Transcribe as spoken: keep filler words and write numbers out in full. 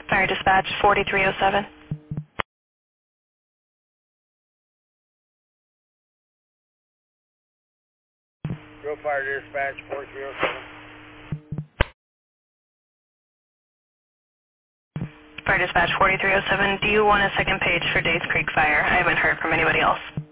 Fire Dispatch forty-three oh seven. Go Fire Dispatch forty-three oh seven. Fire Dispatch forty-three oh seven, do you want a second page for Days Creek Fire? I haven't heard from anybody else.